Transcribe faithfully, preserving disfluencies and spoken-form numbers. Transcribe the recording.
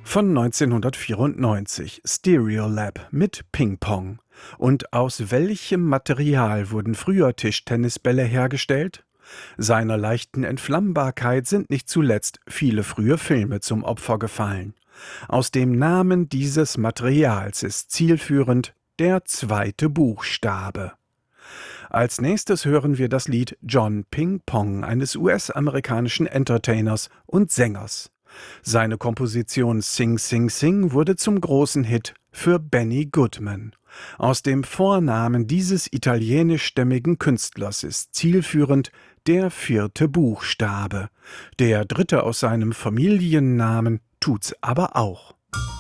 Von neunzehnhundertvierundneunzig, Stereolab mit Ping-Pong. Und aus welchem Material wurden früher Tischtennisbälle hergestellt? Seiner leichten Entflammbarkeit sind nicht zuletzt viele frühe Filme zum Opfer gefallen. Aus dem Namen dieses Materials ist zielführend der zweite Buchstabe. Als nächstes hören wir das Lied John Ping Pong eines U S-amerikanischen Entertainers und Sängers. Seine Komposition Sing Sing Sing wurde zum großen Hit für Benny Goodman. Aus dem Vornamen dieses italienischstämmigen Künstlers ist zielführend der vierte Buchstabe. Der dritte aus seinem Familiennamen tut's aber auch.